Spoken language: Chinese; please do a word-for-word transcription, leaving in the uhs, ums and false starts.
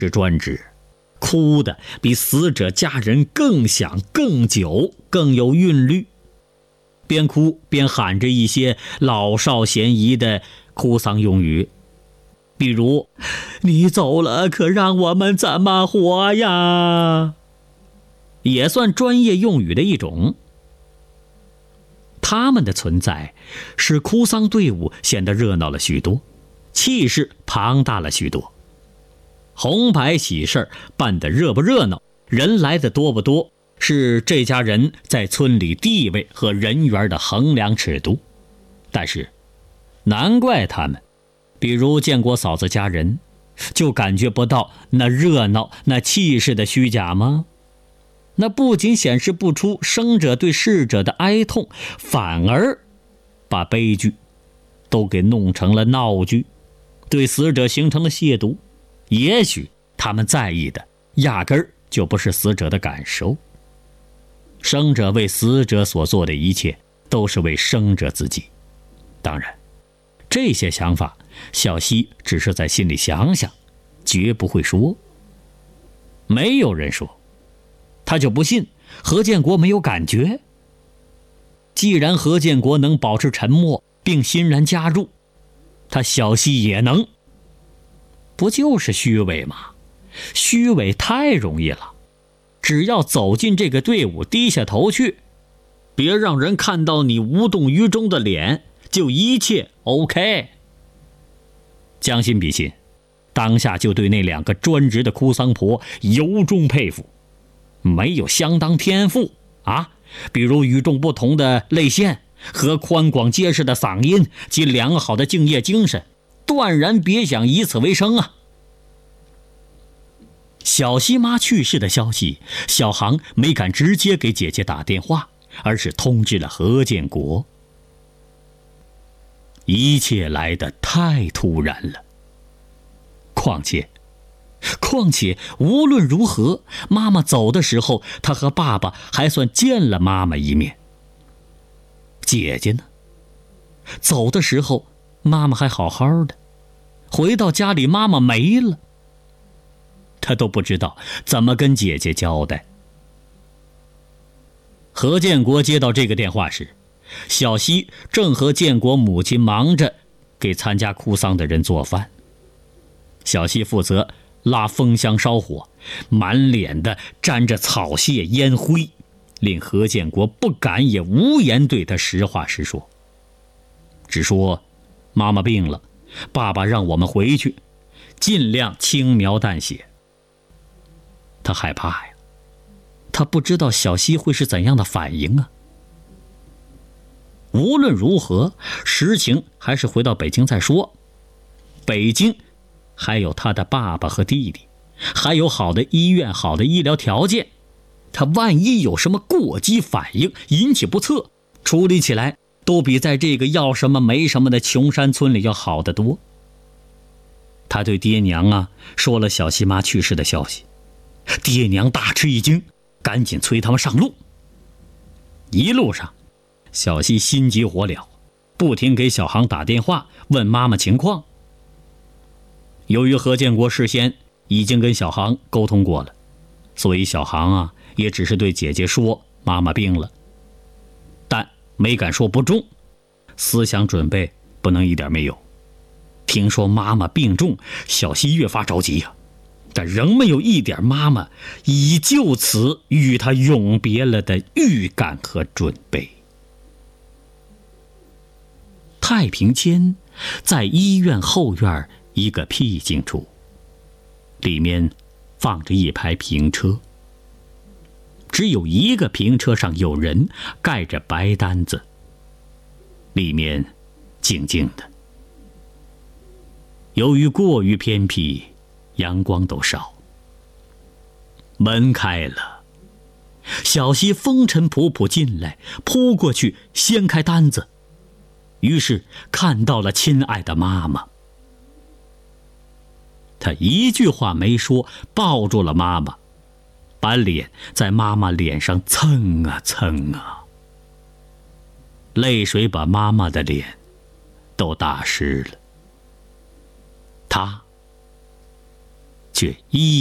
是专职，哭的比死者家人更响、更久、更有韵律，边哭边喊着一些老少咸宜的哭丧用语，比如你走了可让我们怎么活呀，也算专业用语的一种。他们的存在使哭丧队伍显得热闹了许多，气势庞大了许多。红白喜事办得热不热闹，人来的多不多，是这家人在村里地位和人缘的衡量尺度。但是难怪他们，比如建国嫂子家人，就感觉不到那热闹那气势的虚假吗？那不仅显示不出生者对逝者的哀痛，反而把悲剧都给弄成了闹剧，对死者形成了亵渎。也许他们在意的压根儿就不是死者的感受，生者为死者所做的一切都是为生者自己。当然这些想法小溪只是在心里想想，绝不会说。没有人说，他就不信何建国没有感觉。既然何建国能保持沉默并欣然加入，他小溪也能。不就是虚伪吗？虚伪太容易了，只要走进这个队伍，低下头去，别让人看到你无动于衷的脸，就一切 OK。 将心比心，当下就对那两个专职的哭丧婆由衷佩服。没有相当天赋啊，比如与众不同的泪腺和宽广结实的嗓音及良好的敬业精神，断然别想以此为生啊！小西妈去世的消息，小航没敢直接给姐姐打电话，而是通知了何建国。一切来得太突然了，况且况且无论如何，妈妈走的时候，他和爸爸还算见了妈妈一面。姐姐呢？走的时候妈妈还好好的，回到家里妈妈没了，他都不知道怎么跟姐姐交代。何建国接到这个电话时，小西正和建国母亲忙着给参加哭丧的人做饭。小西负责拉风箱烧火，满脸的沾着草屑烟灰，令何建国不敢也无言对他实话实说，只说妈妈病了，爸爸让我们回去，尽量轻描淡写。他害怕呀，他不知道小西会是怎样的反应啊。无论如何，实情还是回到北京再说。北京还有他的爸爸和弟弟，还有好的医院，好的医疗条件。他万一有什么过激反应，引起不测，处理起来都比在这个要什么没什么的穷山村里要好得多。他对爹娘啊说了小西妈去世的消息，爹娘大吃一惊，赶紧催他们上路。一路上小西心急火燎，不停给小航打电话问妈妈情况。由于何建国事先已经跟小航沟通过了，所以小航啊也只是对姐姐说妈妈病了，但没敢说不中，思想准备不能一点没有。听说妈妈病重，小西越发着急呀、啊，但仍没有一点妈妈已就此与他永别了的预感和准备。太平间在医院后院一个僻静处，里面放着一排平车，只有一个平车上有人盖着白单子，里面静静的。由于过于偏僻，阳光都少。门开了，小西风尘仆仆进来，扑过去掀开单子，于是看到了亲爱的妈妈。他一句话没说，抱住了妈妈，把脸在妈妈脸上蹭啊蹭啊，泪水把妈妈的脸都打湿了。他却一